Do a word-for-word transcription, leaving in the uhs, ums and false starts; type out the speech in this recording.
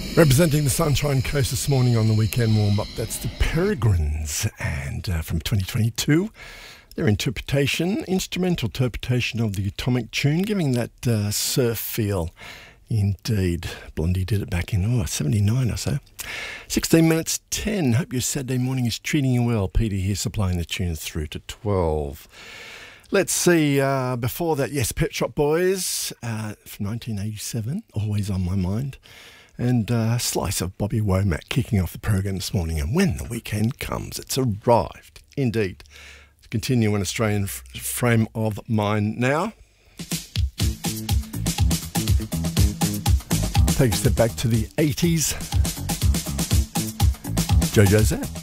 Representing the Sunshine Coast this morning on the weekend warm-up, that's the Peregrines, and uh, from twenty twenty-two, their interpretation, instrumental interpretation of the Atomic tune, giving that uh, surf feel. Indeed, Blondie did it back in, oh, seventy-nine or so. sixteen minutes ten, hope your Saturday morning is treating you well. Peter here supplying the tunes through to twelve. Let's see, uh, before that, yes, Pet Shop Boys uh, from nineteen eighty-seven, always on my mind. And uh, a slice of Bobby Womack kicking off the program this morning. And when the weekend comes, it's arrived. Indeed. Let's continue an Australian f- frame of mind now. Take a step back to the eighties. Jojo Zap.